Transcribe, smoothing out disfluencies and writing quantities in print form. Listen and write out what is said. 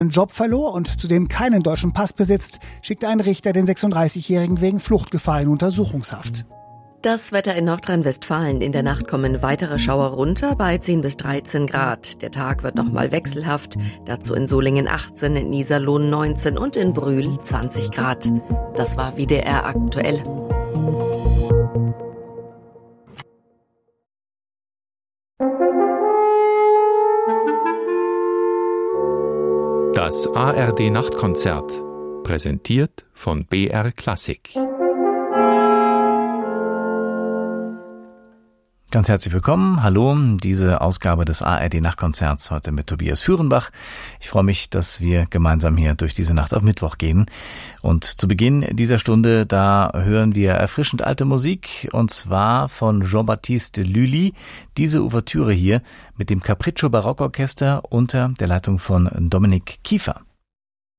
Job verlor und zudem keinen deutschen Pass besitzt, schickte ein Richter den 36-Jährigen wegen Fluchtgefahr in Untersuchungshaft. Das Wetter in Nordrhein-Westfalen. In der Nacht kommen weitere Schauer runter bei 10 bis 13 Grad. Der Tag wird nochmal wechselhaft. Dazu in Solingen 18, in Iserlohn 19 und in Brühl 20 Grad. Das war WDR aktuell. Das ARD-Nachtkonzert, präsentiert von BR Klassik. Ganz herzlich willkommen. Hallo, diese Ausgabe des ARD-Nachtkonzerts heute mit Tobias Führenbach. Ich freue mich, dass wir gemeinsam hier durch diese Nacht auf Mittwoch gehen. Und zu Beginn dieser Stunde, da hören wir erfrischend alte Musik, und zwar von Jean-Baptiste Lully. Diese Ouvertüre hier mit dem Capriccio Barockorchester unter der Leitung von Dominik Kiefer.